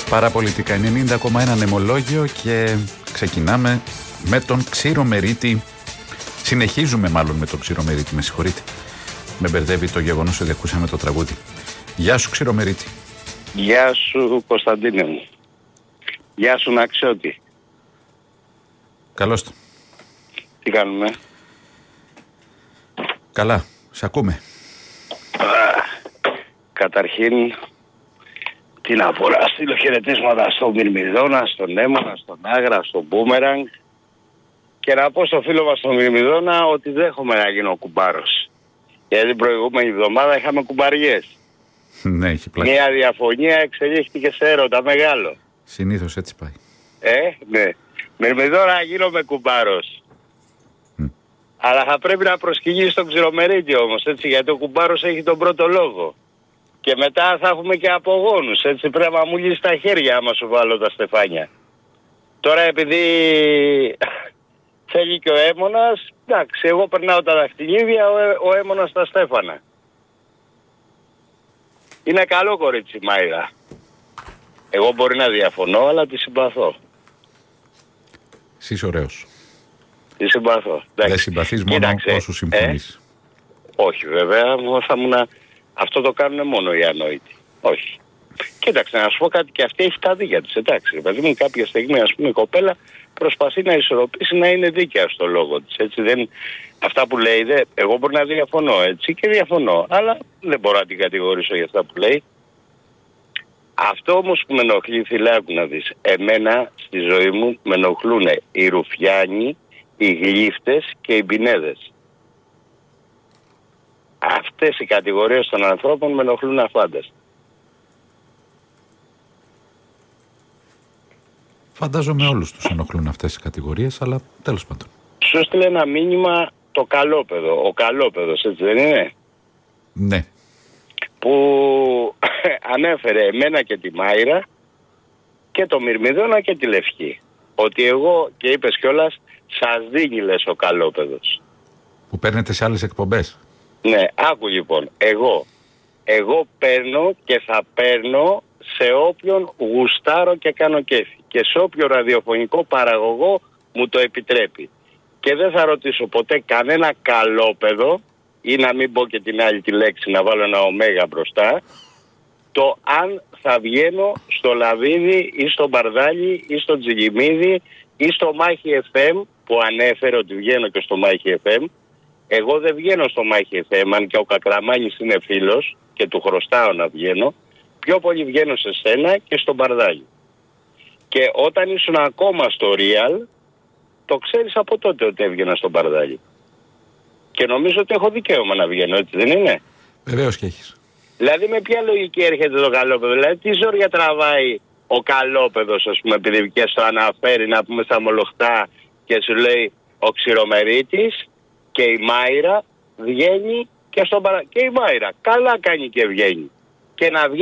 Παραπολιτικά 90,1 νεμολόγιο και ξεκινάμε με τον Ξηρομερίτη. Συνεχίζουμε μάλλον με τον Ξηρομερίτη, με συγχωρείτε. Με μπερδεύει το γεγονός ότι ακούσαμε το τραγούδι. Γεια σου Ξηρομερίτη. Γεια σου Κωνσταντίνε μου. Γεια σου Ναξιώτη. Καλώς το. Τι κάνουμε? Καλά, σε ακούμε. Καταρχήν, τι να πω, να στείλω χαιρετίσματα στον Μυρμηδόνα, στον Έμονα, στον Άγρα, στον Μπούμεραγκ και να πω στο φίλο μας τον Μυρμηδόνα ότι δέχομαι να γίνω κουμπάρος. Γιατί την προηγούμενη εβδομάδα είχαμε κουμπαριές. Ναι, έχει πλάκα. Μια διαφωνία εξελίχθηκε σε έρωτα μεγάλο. Συνήθως έτσι πάει. Ναι. Μυρμηδόνα γίνομαι κουμπάρος. Αλλά θα πρέπει να προσκυνήσει τον Ξηρομερίτη όμως, έτσι, γιατί ο κουμπάρος έχει τον πρώτο λόγο. Και μετά θα έχουμε και απογόνους, έτσι, πρέπει να μου λύσει τα χέρια άμα σου βάλω τα στεφάνια. Τώρα επειδή θέλει και ο Έμονας, εντάξει, εγώ περνάω τα δαχτυλίδια, ο Έμονας τα στέφανα. Είναι καλό κορίτσι Μάιρα. Εγώ μπορεί να διαφωνώ, αλλά τη συμπαθώ. Εσύ είσαι ωραίος. Τη συμπαθώ. Δεν συμπαθείς μόνο όσους συμφωνείς. Όχι βέβαια, αυτό το κάνουν μόνο οι ανόητοι. Όχι. Κοίταξε να σου πω κάτι, και αυτή έχει τα δίκια της, εντάξει. Δηλαδή μου κάποια στιγμή, ας πούμε, η κοπέλα προσπαθεί να ισορροπήσει, να είναι δίκαια στο λόγο της. Έτσι, αυτά που λέει, εγώ μπορεί να διαφωνώ, έτσι, και διαφωνώ. Αλλά δεν μπορώ να την κατηγορήσω για αυτά που λέει. Αυτό όμως που με ενοχλεί, φιλάκου να δεις, εμένα στη ζωή μου με ενοχλούν οι ρουφιάνοι, οι γλύφτες και οι πινέδες. Αυτές οι κατηγορίες των ανθρώπων με ενοχλούν αφάνταστα. Φαντάζομαι όλους τους ενοχλούν αυτές οι κατηγορίες, αλλά τέλος πάντων. Σου έστειλε ένα μήνυμα το Καλόπεδο. Ο Καλόπεδος, έτσι δεν είναι? Ναι. Που ανέφερε εμένα και τη Μάιρα και το Μυρμηδόνα και τη Λευκή. Ότι εγώ, και είπες κιόλας, σας δίνει λες ο Καλόπεδος. Που παίρνετε σε άλλες εκπομπές. Ναι, άκου λοιπόν, εγώ παίρνω και θα παίρνω σε όποιον γουστάρω και κάνω κέφι. Και σε όποιο ραδιοφωνικό παραγωγό μου το επιτρέπει. Και δεν θα ρωτήσω ποτέ κανένα καλόπεδο, ή να μην πω και την άλλη τη λέξη, να βάλω ένα ωμέγα μπροστά, το αν θα βγαίνω στο Λαβίδι ή στο Μπαρδάλι ή στο Τζιγιμίδι ή στο Μάχη FM, που ανέφερε ότι βγαίνω και στο Μάχη FM. Εγώ δεν βγαίνω στο Μάχη FM, αν και ο Κακλαμάνης είναι φίλος και του χρωστάω να βγαίνω. Πιο πολύ βγαίνω σε σένα και στο Μπαρδάλι. Και όταν ήσουν ακόμα στο Real, το ξέρεις από τότε ότι έβγαινα στο Μπαρδάλι. Και νομίζω ότι έχω δικαίωμα να βγαίνω, έτσι δεν είναι? Βεβαίως και έχεις. Δηλαδή με ποια λογική έρχεται το Καλόπεδο? Δηλαδή τι ζόρια τραβάει ο Καλόπεδος, ας πούμε, επειδή και στο αναφέρει, να πούμε, στα Μολοχτά και σου λέει ο Ξηρομερίτης και η Μάιρα βγαίνει και η Μάιρα καλά κάνει και βγαίνει. Και να βγαίνει